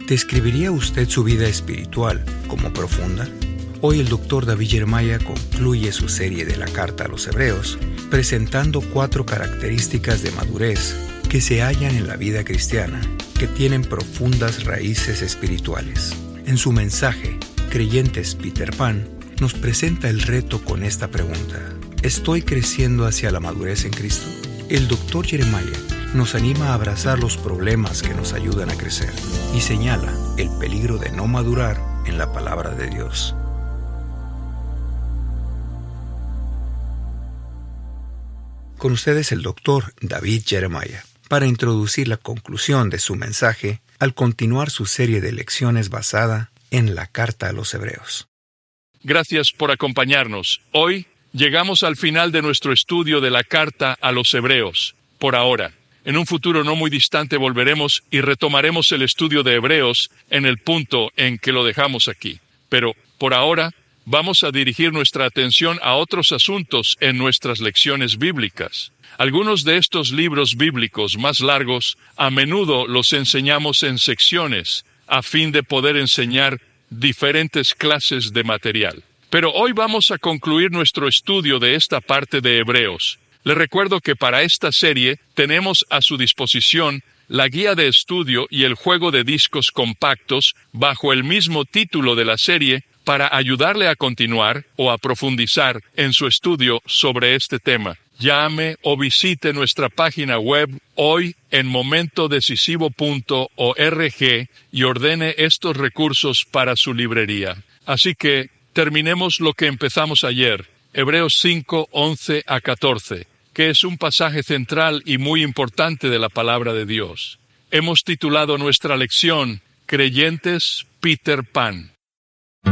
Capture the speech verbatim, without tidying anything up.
¿Describiría usted su vida espiritual como profunda? Hoy el doctor David Jeremiah concluye su serie de la Carta a los Hebreos presentando cuatro características de madurez que se hallan en la vida cristiana, que tienen profundas raíces espirituales. En su mensaje, Creyentes Peter Pan nos presenta el reto con esta pregunta: ¿estoy creciendo hacia la madurez en Cristo? El doctor Jeremiah nos anima a abrazar los problemas que nos ayudan a crecer y señala el peligro de no madurar en la palabra de Dios. Con ustedes el doctor David Jeremiah, para introducir la conclusión de su mensaje al continuar su serie de lecciones basada en la Carta a los Hebreos. Gracias por acompañarnos. Hoy llegamos al final de nuestro estudio de la Carta a los Hebreos. Por ahora, en un futuro no muy distante volveremos y retomaremos el estudio de Hebreos en el punto en que lo dejamos aquí. Pero, por ahora, vamos a dirigir nuestra atención a otros asuntos en nuestras lecciones bíblicas. Algunos de estos libros bíblicos más largos a menudo los enseñamos en secciones a fin de poder enseñar diferentes clases de material. Pero hoy vamos a concluir nuestro estudio de esta parte de Hebreos. Les recuerdo que para esta serie tenemos a su disposición la guía de estudio y el juego de discos compactos bajo el mismo título de la serie para ayudarle a continuar o a profundizar en su estudio sobre este tema. Llame o visite nuestra página web hoy en momento decisivo punto org y ordene estos recursos para su librería. Así que terminemos lo que empezamos ayer, Hebreos cinco, once a catorce, que es un pasaje central y muy importante de la palabra de Dios. Hemos titulado nuestra lección Creyentes Peter Pan.